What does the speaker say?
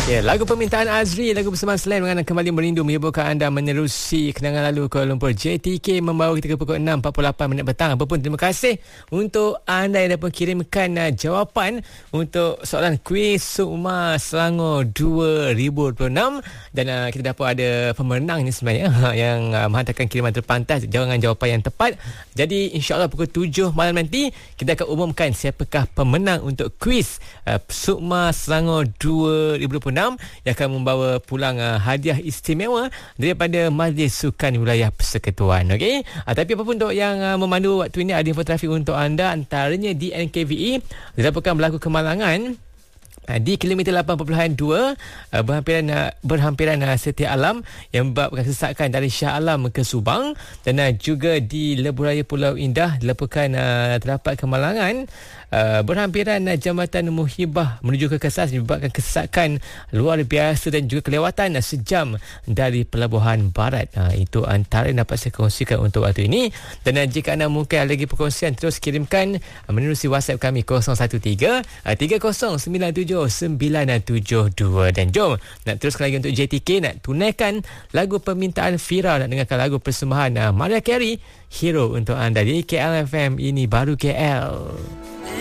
Ya, lagu permintaan Azri, lagu bersama Slam dengan Kembali Merindu menyebabkan anda menerusi kenangan lalu Kuala Lumpur. JTK membawa kita ke pukul 6.48 petang. Apapun, terima kasih untuk anda yang dapat kirimkan jawapan untuk soalan kuis Sukma Selangor 2026. Dan kita dapat ada pemenang ni sebenarnya yang menghantarkan kiriman terpantas dengan jawapan yang tepat. Jadi insyaAllah pukul 7 malam nanti kita akan umumkan siapakah pemenang untuk kuis Sukma Selangor 2026 yang akan membawa pulang hadiah istimewa daripada Majlis Sukan Wilayah Persekutuan. Okey, tapi apapun untuk yang memandu waktu ini, ada info trafik untuk anda, antaranya di NKVE dilaporkan berlaku kemalangan di kilometer 8.2 berhampiran Setia Alam yang menyebabkan kesesakan dari Shah Alam ke Subang, dan juga di Lebuh Raya Pulau Indah dilaporkan terdapat kemalangan berhampiran Jambatan Muhibah menuju ke Kesas menyebabkan kesesakan luar biasa dan juga kelewatan sejam dari Pelabuhan Barat. Itu antara yang dapat saya kongsikan untuk waktu ini. Dan jika anda mungkin ada lagi perkongsian, terus kirimkan menerusi WhatsApp kami 013 3097 972. Dan jom nak teruskan lagi untuk JTK, nak tunaikan lagu permintaan Fira, nak dengarkan lagu persembahan Mariah Carey, Hero untuk anda di KLFM. Ini baru KL.